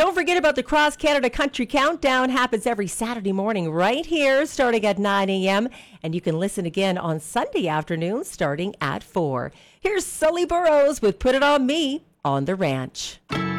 Don't forget about the Cross Canada Country Countdown. Happens every Saturday morning right here starting at 9 a.m. And you can listen again on Sunday afternoon starting at 4. Here's Sully Burrows with Put It On Me on the Ranch.